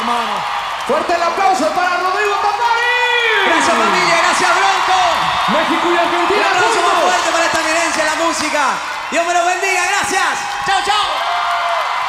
hermano. Fuerte el aplauso para Rodrigo Tamaris. Gracias, familia. Gracias, Bronco. México y Argentina. Un aplauso más fuerte para esta eminencia en la música. Dios me los bendiga. Gracias. Chao, chao.